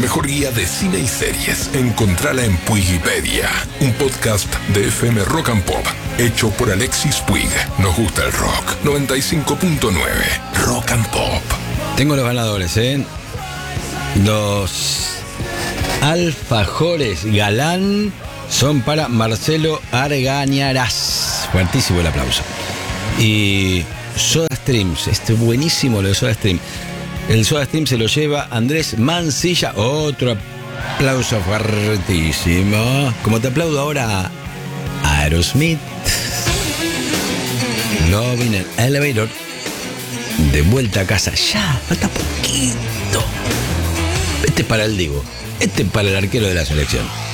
mejor guía de cine y series. Encontrala en Puigipedia, un podcast de FM Rock and Pop, hecho por Alexis Puig. Nos gusta el rock. 95.9 Rock and Pop. Tengo los ganadores, Los alfajores Galán son para Marcelo Argañarás. Fuertísimo el aplauso. Y Soda Streams, buenísimo lo de Soda Stream. El Soda Stream se lo lleva Andrés Mancilla. Otro aplauso fuertísimo. Como te aplaudo ahora a Aerosmith. Love in an Elevator. De vuelta a casa. Ya, falta poquito. Este es para el Divo. Este es para el arquero de la selección.